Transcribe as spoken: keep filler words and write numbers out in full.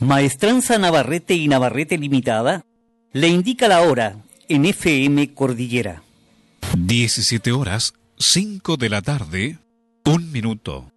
Maestranza Navarrete y Navarrete Limitada le indica la hora en F M Cordillera. diecisiete horas, cinco de la tarde, un minuto.